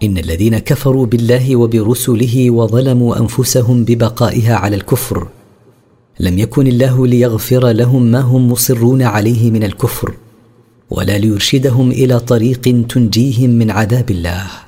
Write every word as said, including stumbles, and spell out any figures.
إن الذين كفروا بالله وبرسله وظلموا أنفسهم ببقائها على الكفر لم يكن الله ليغفر لهم ما هم مصرون عليه من الكفر، ولا ليرشدهم إلى طريق تنجيهم من عذاب الله.